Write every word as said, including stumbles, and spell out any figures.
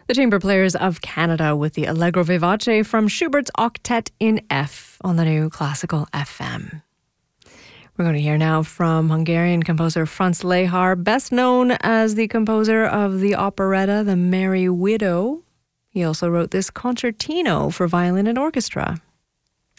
The Chamber Players of Canada with the Allegro Vivace from Schubert's Octet in F on the new Classical F M. We're going to hear now from Hungarian composer Franz Lehár, best known as the composer of the operetta The Merry Widow. He also wrote this concertino for violin and orchestra.